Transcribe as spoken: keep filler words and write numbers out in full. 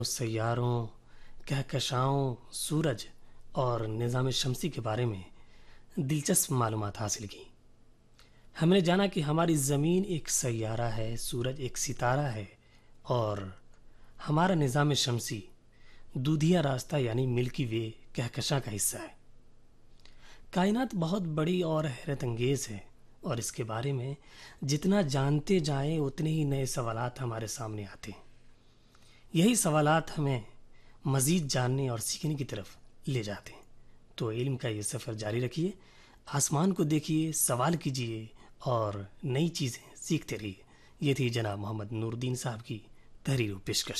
सैयारों, कहकशाओं, सूरज और निज़ाम शमसी के बारे में दिलचस्प मालूमात हासिल की। हमने जाना कि हमारी ज़मीन एक सैयारा है, सूरज एक सितारा है और हमारा निज़ाम शमसी दूधिया रास्ता यानी मिल्की वे कहकशां का हिस्सा है। कायनात बहुत बड़ी और हैरत अंगेज़ है और इसके बारे में जितना जानते जाएं उतने ही नए सवालात हमारे सामने आते हैं। यही सवालात हमें मज़ीद जानने और सीखने की तरफ ले जाते हैं। तो इल्म का ये सफ़र जारी रखिए, आसमान को देखिए, सवाल कीजिए और नई चीज़ें सीखते रहिए। ये थी जनाब मोहम्मद नूरुद्दीन साहब की तहरीर व पेशकश।